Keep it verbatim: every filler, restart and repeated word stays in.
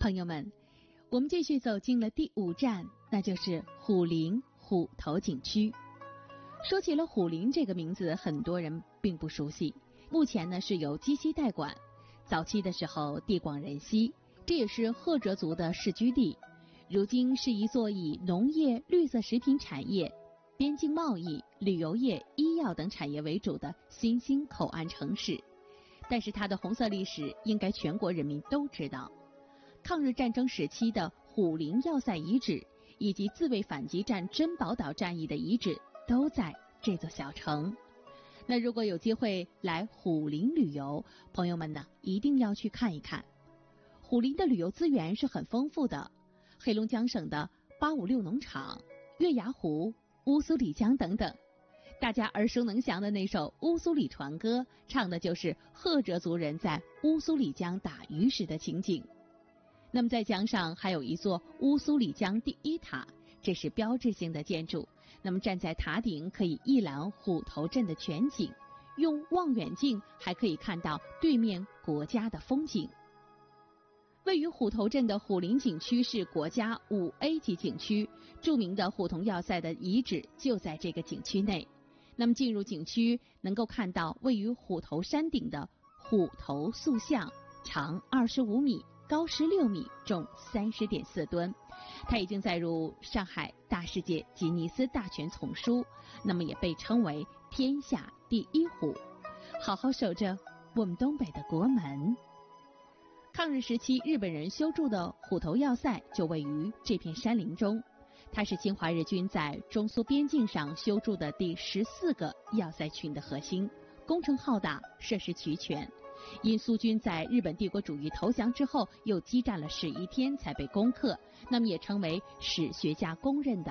朋友们，我们继续走进了第五站，那就是虎林虎头景区。说起了虎林这个名字，很多人并不熟悉。目前呢是由鸡西代管，早期的时候地广人稀，这也是赫哲族的世居地。如今是一座以农业、绿色食品产业、边境贸易、旅游业、医药等产业为主的新兴口岸城市。但是它的红色历史应该全国人民都知道。抗日战争时期的虎林要塞遗址以及自卫反击战珍宝岛战役的遗址都在这座小城。那如果有机会来虎林旅游，朋友们呢一定要去看一看。虎林的旅游资源是很丰富的，黑龙江省的八五六农场、月牙湖、乌苏里江等等。大家耳熟能详的那首《乌苏里船歌》，唱的就是赫哲族人在乌苏里江打鱼时的情景。那么在江上还有一座乌苏里江第一塔，这是标志性的建筑。那么站在塔顶可以一览虎头镇的全景，用望远镜还可以看到对面国家的风景。位于虎头镇的虎林景区是国家五 A 级景区，著名的虎头要塞的遗址就在这个景区内。那么进入景区能够看到位于虎头山顶的虎头塑像，长二十五米，高十六米，重三十点四吨。它已经载入上海大世界吉尼斯大全丛书，那么也被称为天下第一虎。好好守着我们东北的国门。抗日时期日本人修筑的虎头要塞就位于这片山林中，它是侵华日军在中苏边境上修筑的第十四个要塞群的核心，工程浩大，设施齐全。因苏军在日本帝国主义投降之后又激战了十一天才被攻克，那么也成为史学家公认的